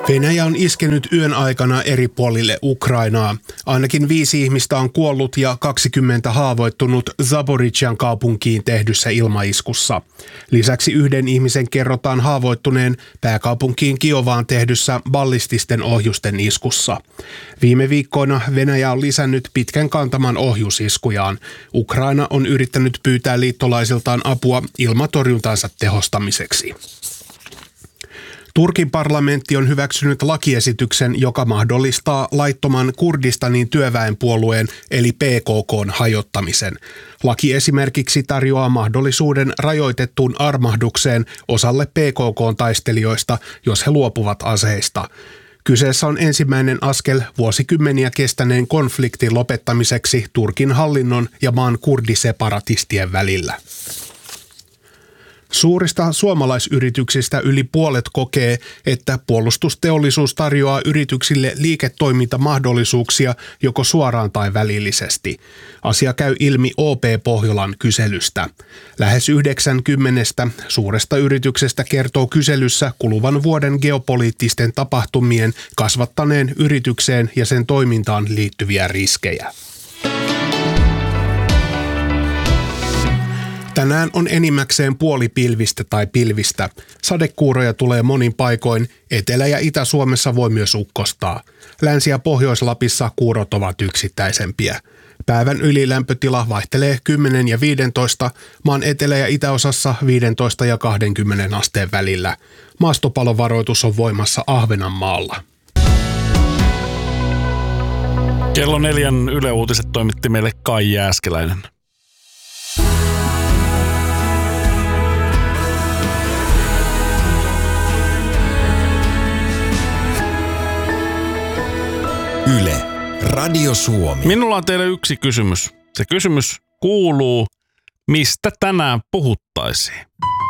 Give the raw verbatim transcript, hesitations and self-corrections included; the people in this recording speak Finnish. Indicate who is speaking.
Speaker 1: Venäjä on iskenyt yön aikana eri puolille Ukrainaa. Ainakin viisi ihmistä on kuollut ja kaksikymmentä haavoittunut Zaporizhian kaupunkiin tehdyssä ilmaiskussa. Lisäksi yhden ihmisen kerrotaan haavoittuneen pääkaupunkiin Kiovaan tehdyssä ballististen ohjusten iskussa. Viime viikkoina Venäjä on lisännyt pitkän kantaman ohjusiskujaan. Ukraina on yrittänyt pyytää liittolaisiltaan apua ilmatorjuntansa tehostamiseksi. Turkin parlamentti on hyväksynyt lakiesityksen, joka mahdollistaa laittoman Kurdistanin työväenpuolueen eli P K K:n hajottamisen. Laki esimerkiksi tarjoaa mahdollisuuden rajoitettuun armahdukseen osalle P K K:n taistelijoista, jos he luopuvat aseista. Kyseessä on ensimmäinen askel vuosikymmeniä kestäneen konfliktin lopettamiseksi Turkin hallinnon ja maan kurdiseparatistien välillä. Suurista suomalaisyrityksistä yli puolet kokee, että puolustusteollisuus tarjoaa yrityksille liiketoimintamahdollisuuksia joko suoraan tai välillisesti. Asia käy ilmi O P Pohjolan kyselystä. Lähes yhdeksänkymmentä suuresta yrityksestä kertoo kyselyssä kuluvan vuoden geopoliittisten tapahtumien kasvattaneen yritykseen ja sen toimintaan liittyviä riskejä. Tänään on enimmäkseen puolipilvistä tai pilvistä. Sadekuuroja tulee monin paikoin. Etelä- ja Itä-Suomessa voi myös ukkostaa. Länsi- ja Pohjois-Lapissa kuurot ovat yksittäisempiä. Päivän ylilämpötila vaihtelee kymmenen ja viisitoista, maan etelä- ja itäosassa viisitoista ja kaksikymmentä asteen välillä. Maastopalovaroitus on voimassa Ahvenanmaalla.
Speaker 2: Kello neljän Yle Uutiset toimitti meille Kai Jääskeläinen.
Speaker 3: Yle, Radio Suomi.
Speaker 2: Minulla on teille yksi kysymys. Se kysymys kuuluu, mistä tänään puhuttaisiin?